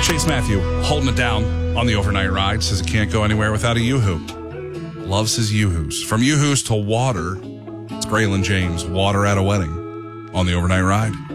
Chase Matthew holding it down on the overnight ride. Says it can't go anywhere without a Yoo-Hoo. Loves his Yoo-Hoos. From Yoo-Hoos to water, it's Graylin James, water at a wedding on the overnight ride.